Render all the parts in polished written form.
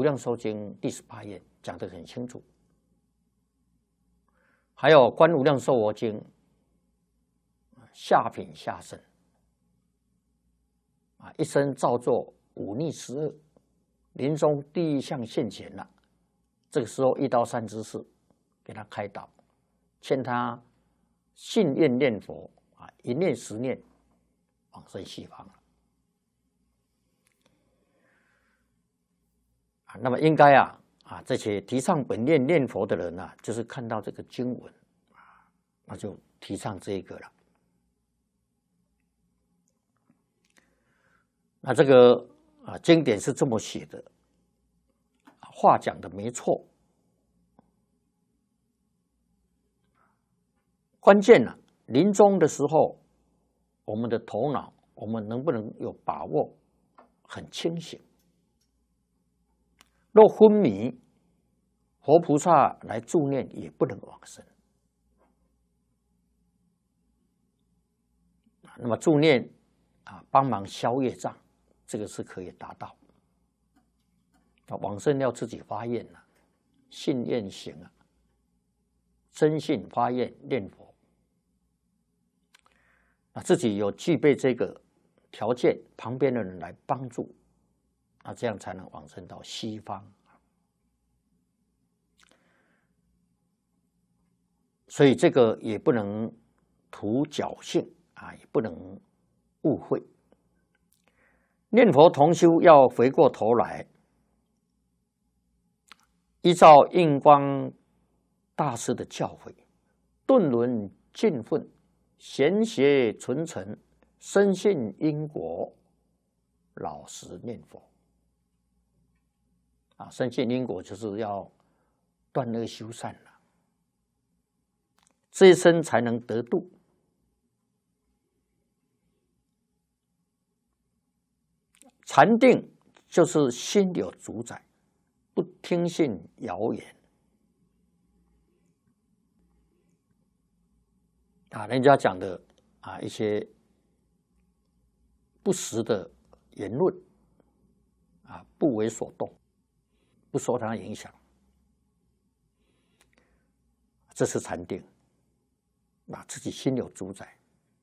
无量寿经第18页讲得很清楚，还有《观无量寿佛经》下品下生一生造作忤逆十恶，临终第一项现前了。这个时候一刀三知识给他开导，劝他信愿念佛一念10念往生西方了。那么应该这些提倡本愿念佛的人就是看到这个经文那就提倡这个了。那这个经典是这么写的，话讲的没错，关键临终的时候，我们的头脑，我们能不能有把握，很清醒？若昏迷，活菩萨来助念也不能往生。那么助念帮忙消业障，这个是可以达到。往生要自己发愿信愿行真信发愿念佛。自己有具备这个条件，旁边的人来帮助，这样才能往生到西方。所以这个也不能图侥幸也不能误会。念佛同修要回过头来，依照印光大师的教诲，顿轮尽分，贤邪纯诚，深信因果，老实念佛。深信因果就是要断恶修善了，这一生才能得度。禅定就是心有主宰，不听信谣言。人家讲的一些不实的言论不为所动，不受它影响，这是禅定，自己心有主宰。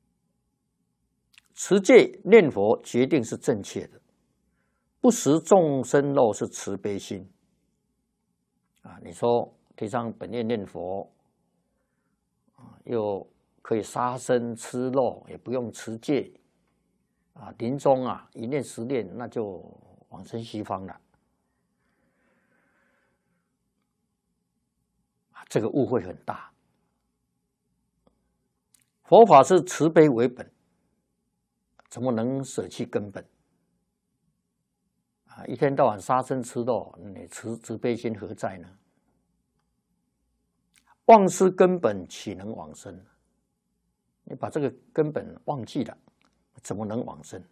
持戒念佛决定是正确的，不食众生肉是慈悲心。你说提倡本愿念佛，又可以杀生吃肉，也不用持戒，临终一念10念，那就往生西方了。这个误会很大。佛法是慈悲为本，怎么能舍弃根本？一天到晚杀生吃肉，你慈悲心何在呢？忘失根本，岂能往生？你把这个根本忘记了，怎么能往生？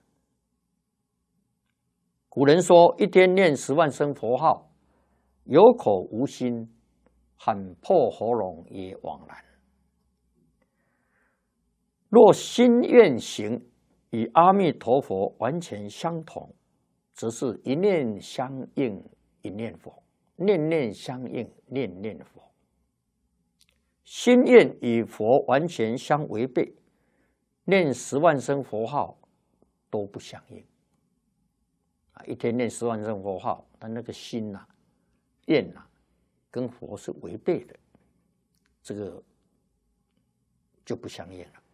古人说，一天念10万声佛号，有口无心，喊破喉咙也枉然。若心愿行与阿弥陀佛完全相同，则是一念相应一念佛，念念相应念念佛。心愿与佛完全相违背，念10万声佛号都不相应。一天念10万声佛号，但那个心愿跟佛是违背的，这个就不相应了。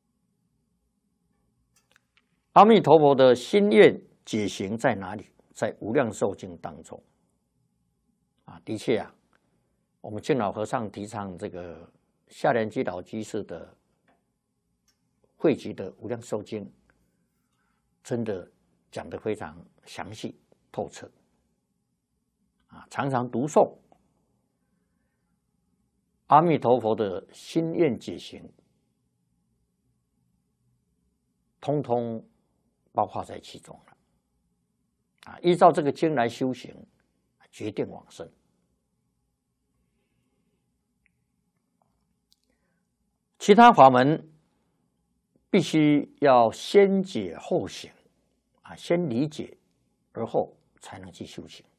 阿弥陀佛的心愿解行在哪里？在无量寿经当中。的确我们净老和尚提倡这个下莲居老居士的汇集的无量寿经，真的讲得非常详细透彻。常常读诵阿弥陀佛的心愿解行，通通包括在其中了。依照这个经来修行，决定往生。其他法门必须要先解后行，先理解而后才能去修行。